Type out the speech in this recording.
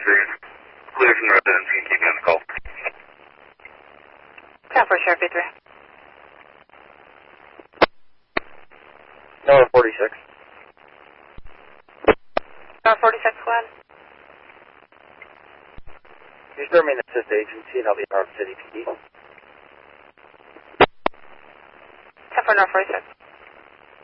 Clear from the residence, you can keep me on the call. 10-4, Sheriff 3. Number 46. Number 46, go ahead. You're serving an assist agency and I'll be North City PD. 10-4, North 46.